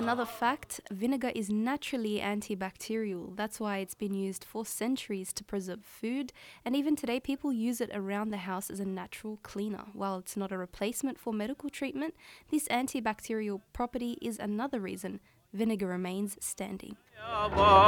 another fact, vinegar is naturally antibacterial. That's why it's been used for centuries to preserve food, and even today people use it around the house as a natural cleaner. While it's not a replacement for medical treatment, this antibacterial property is another reason vinegar remains standing.